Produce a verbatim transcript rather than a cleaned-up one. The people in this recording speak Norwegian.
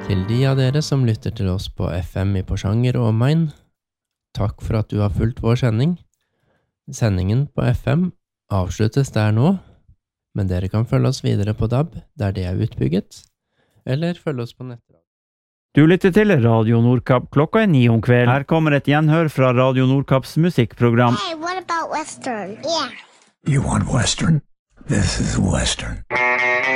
Til de av dere som lytter til oss på F M i Porsanger og omegn, takk for at du har fulgt vår sending. Sendingen på F M avsluttes der nå, men dere kan følge oss videre på D A B, der det er utbygget, eller følge oss på nettradio. Du lytter til Radio Nordkapp klokka er ni om kveld. Her kommer et gjenhør fra Radio Nordkapps musikkprogram. Hey, what about Western? Yeah. You want Western? This is Western.